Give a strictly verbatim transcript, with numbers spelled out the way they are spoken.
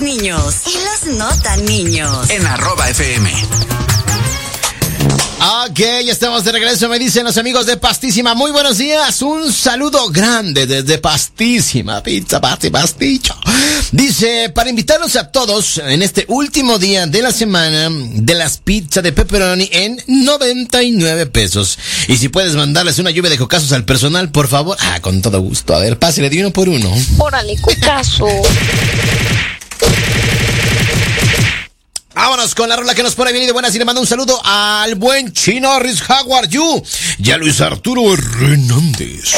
niños y los no tan niños. En arroba F M. Ok, ya estamos de regreso, me dicen los amigos de Pastísima. Muy buenos días, un saludo grande desde Pastísima, pizza, pasti, pasticho. Dice, para invitarlos a todos en este último día de la semana de las pizzas de pepperoni en noventa y nueve pesos. Y si puedes mandarles una lluvia de cocazos al personal, por favor. Ah, con todo gusto. A ver, pásale de uno por uno. Órale, cocazo. Vámonos con la rola que nos pone bien y de buenas, y le mando un saludo al buen Chino Riz Jaguar Yu y a Luis Arturo Hernández.